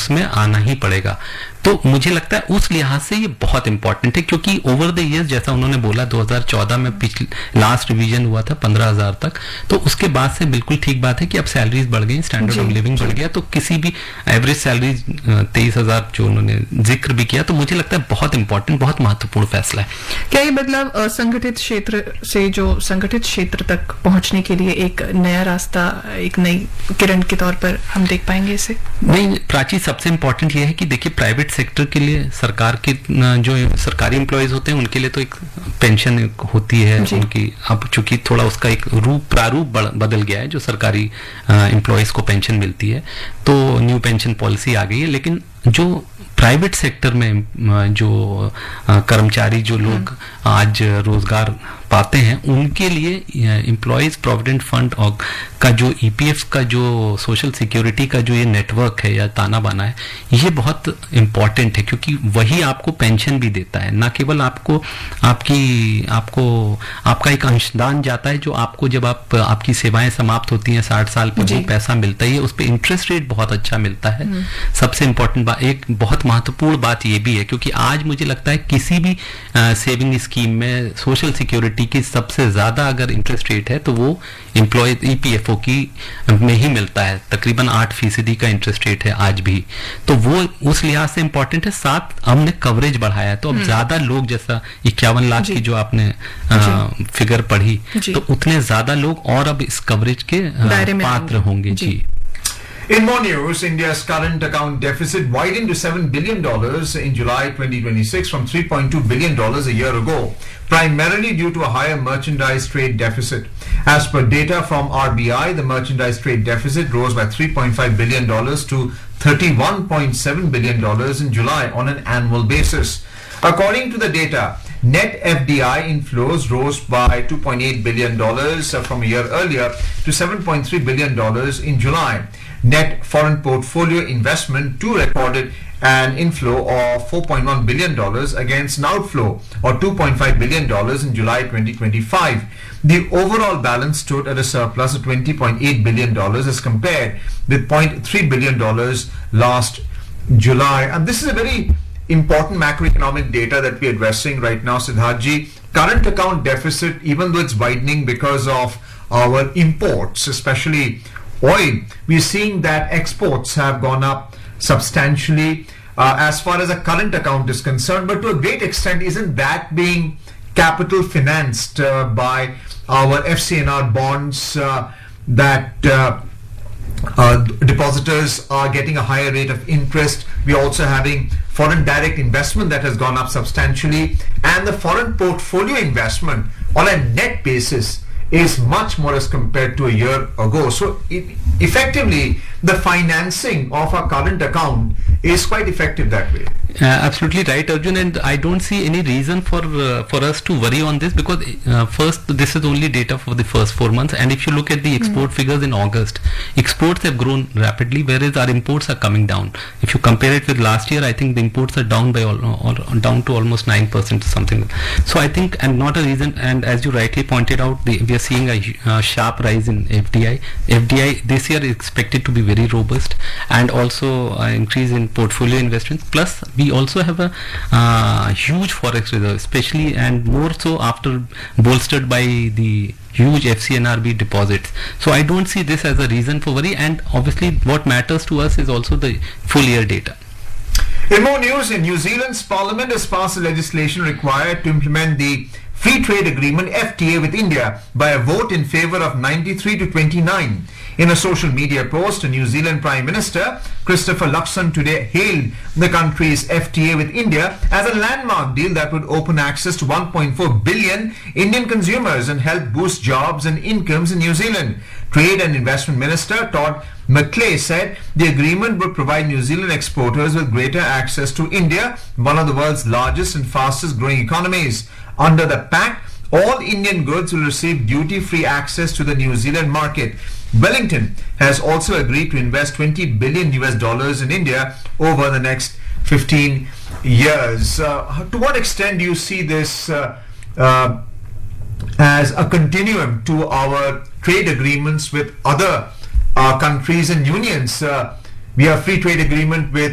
उसमें आना ही पड़ेगा। तो मुझे लगता है उस लिहाज से ये बहुत इंपॉर्टेंट है, क्योंकि ओवर द ईयर्स जैसा उन्होंने बोला 2014 में लास्ट रिवीजन हुआ था 15,000 तक, तो उसके बाद से बिल्कुल ठीक बात है कि अब सैलरीज बढ़ गई, स्टैंडर्ड ऑफ लिविंग बढ़ गया, तो किसी भी एवरेज सैलरी 23,000 जो उन्होंने जिक्र भी किया, तो मुझे लगता है बहुत इंपॉर्टेंट, बहुत महत्वपूर्ण फैसला है। क्या ये बदलाव असंगठित क्षेत्र से जो संगठित क्षेत्र तक पहुंचने के लिए एक नया रास्ता, एक नई किरण के तौर पर हम देख पाएंगे इसे? नहीं प्राची, सबसे इंपॉर्टेंट ये है कि देखिए प्राइवेट सेक्टर के लिए सरकार के जो सरकारी एम्प्लॉयज होते हैं उनके लिए तो एक पेंशन होती है उनकी, अब चूंकि थोड़ा उसका एक प्रारूप बदल गया है, जो सरकारी एम्प्लॉयज को पेंशन मिलती है, तो न्यू पेंशन पॉलिसी आ गई है। लेकिन जो प्राइवेट सेक्टर में जो कर्मचारी, जो लोग आज रोजगार पाते हैं, उनके लिए एम्प्लॉयज प्रोविडेंट फंड और का जो ईपीएफ का जो सोशल सिक्योरिटी का जो ये नेटवर्क है या ताना बाना है, ये बहुत इंपॉर्टेंट है, क्योंकि वही आपको पेंशन भी देता है, ना केवल आपको आपका एक अंशदान जाता है, जो आपको जब आपकी सेवाएं समाप्त होती हैं 60 साल पर जो पैसा मिलता है, उस पर इंटरेस्ट रेट बहुत अच्छा मिलता है। सबसे इंपॉर्टेंट बात, एक बहुत महत्वपूर्ण बात ये भी है, क्योंकि आज मुझे लगता है किसी भी सेविंग स्कीम में सोशल सिक्योरिटी की सबसे ज्यादा अगर इंटरेस्ट रेट है तो वो एम्प्लॉय ईपीएफओ की में ही मिलता है, तकरीबन 8% का इंटरेस्ट रेट है आज भी, तो वो उस लिहाज से इंपॉर्टेंट है। साथ हमने कवरेज बढ़ाया है, तो अब ज्यादा लोग, जैसा 51 लाख की जो आपने फिगर पढ़ी, तो उतने ज्यादा लोग और अब इस कवरेज के पात्र होंगे। जी। In more news, India's current account deficit widened to $7 billion in July 2026 from $3.2 billion a year ago, primarily due to a higher merchandise trade deficit. As per data from RBI, the merchandise trade deficit rose by $3.5 billion to $31.7 billion in July on an annual basis. According to the data, net FDI inflows rose by $2.8 billion from a year earlier to $7.3 billion in July. Net foreign portfolio investment too recorded an inflow of $4.1 billion against an outflow of $2.5 billion in July 2025. The overall balance stood at a surplus of $20.8 billion as compared with $0.3 billion last July. And this is a very important macroeconomic data that we are addressing right now, Siddharthji. Current account deficit, even though it's widening because of our imports, especially oil, we're seeing that exports have gone up substantially as far as a current account is concerned, but to a great extent, isn't that being capital financed by our FCNR bonds that depositors are getting a higher rate of interest? We're also having foreign direct investment that has gone up substantially, and the foreign portfolio investment on a net basis is much more as compared to a year ago. So effectively, the financing of our current account is quite effective that way. Absolutely right, Arjun, and I don't see any reason for us to worry on this, because first, this is only data for the first 4 months, and if you look at the export figures in August, exports have grown rapidly, whereas our imports are coming down. If you compare it with last year, I think the imports are down by down to almost 9% or something. So I think, and not a reason, and as you rightly pointed out, we are seeing a sharp rise in FDI. FDI this year is expected to be very robust, and also an increase in portfolio investments. Plus, we also have a huge forex reserve, especially and more so after bolstered by the huge FCNRB deposits. So I don't see this as a reason for worry, and obviously what matters to us is also the full year data. In more news, in New Zealand's parliament has passed legislation required to implement the Free Trade Agreement FTA with India by a vote in favour of 93 to 29. In a social media post, the New Zealand Prime Minister Christopher Luxon today hailed the country's FTA with India as a landmark deal that would open access to 1.4 billion Indian consumers and help boost jobs and incomes in New Zealand. Trade and Investment Minister Todd McClay said the agreement would provide New Zealand exporters with greater access to India, one of the world's largest and fastest growing economies. Under the pact, all Indian goods will receive duty-free access to the New Zealand market. Wellington has also agreed to invest $20 billion in India over the next 15 years. To what extent do you see this as a continuum to our trade agreements with other countries and unions? We have free trade agreement with